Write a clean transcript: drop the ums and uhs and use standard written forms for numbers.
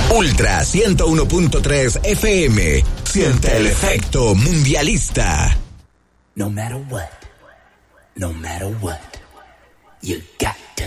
Ultra 101.3 FM. Siente el efecto mundialista. No matter what, you got to